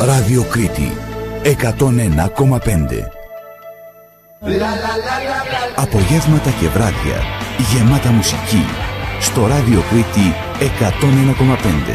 Ράδιο Κρήτη 101,5. Απογεύματα και βράδια γεμάτα μουσική στο Ράδιο Κρήτη 101,5.